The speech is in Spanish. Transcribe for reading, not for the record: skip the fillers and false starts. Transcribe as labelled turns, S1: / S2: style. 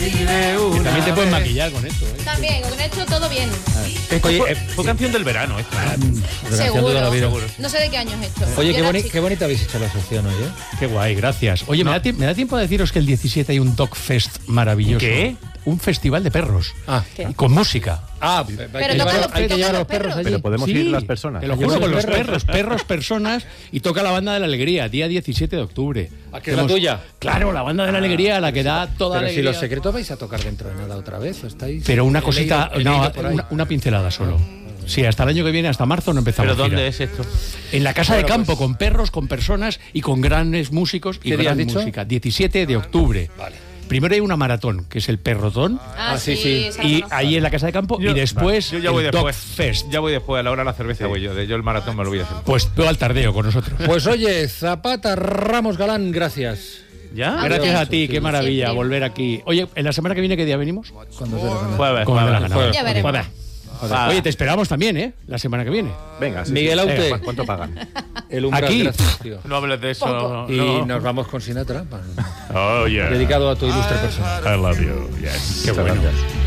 S1: También te puedes maquillar con esto, ¿eh?
S2: También, con esto todo bien.
S3: Oye, fue canción del verano esto.
S2: Seguro. No sé de qué año es esto.
S4: Oye, qué bonita habéis hecho la sección hoy, ¿eh?
S1: Qué guay, gracias. Oye, me da tiempo de deciros que el 17 hay un Dog Fest maravilloso.
S3: ¿Qué?
S1: Un festival de perros.
S2: ¿Qué?
S1: Con música.
S4: Hay que llevar a los perros allí.
S5: Pero podemos ir las personas.
S1: Te lo juro, con los perros, personas, y toca la Banda de la Alegría, día 17 de octubre.
S4: ¿A qué es la tuya?
S1: Claro, la Banda de la Alegría, la que da toda
S4: Pero
S1: alegría.
S4: si Los Secretos vais a tocar dentro de nada otra vez, ¿o estáis?
S1: Pero una cosita,
S4: he leído por ahí.
S1: una pincelada solo. Sí, hasta el año que viene, hasta marzo, no empezamos.
S3: ¿Pero dónde
S1: gira.
S3: es esto?
S1: En la casa de campo, con perros, con personas y con grandes músicos y
S4: ¿Qué día
S1: gran
S4: has dicho?
S1: música. 17 de octubre.
S4: Vale.
S1: Primero hay una maratón, que es el Perrotón,
S2: Sí. esa la
S1: y
S2: conozco.
S1: ahí en la casa de campo, y después
S3: Yo ya voy
S1: el Dog
S3: después.
S1: Fest.
S3: Ya voy después, a la hora de la cerveza voy yo. Yo el maratón me lo voy a hacer.
S1: Pues veo al tardeo con nosotros.
S4: Pues oye, Zapata Ramos Galán, gracias.
S3: ¿Ya?
S1: Gracias a ti, qué maravilla
S2: Siempre.
S1: volver aquí. Oye, ¿en la semana que viene qué día venimos?
S4: Cuando se lo gane.
S3: Jueves.
S1: Como me da la gana.
S2: Ya veremos.
S1: Jueves.
S3: Va.
S1: Oye, te esperamos también, ¿eh? La semana que viene.
S5: Venga, sí,
S4: Miguel
S5: sí.
S4: Aute.
S5: ¿Cuánto pagan?
S4: El umbral,
S1: Aquí.
S4: gracias, tío.
S3: No hables de eso.
S4: Y
S3: no.
S4: nos vamos con Sinatra,
S3: Oh, yeah.
S4: dedicado a tu ilustre persona.
S3: I love you. Yes.
S1: Qué bueno.
S5: Gracias.